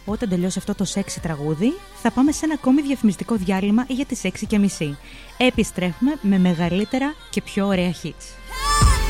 Όταν τελειώσει αυτό το σεξι τραγούδι, θα πάμε σε ένα ακόμη διαφημιστικό διάλειμμα για τις 6:30. Επιστρέφουμε με μεγαλύτερα και πιο ωραία hits.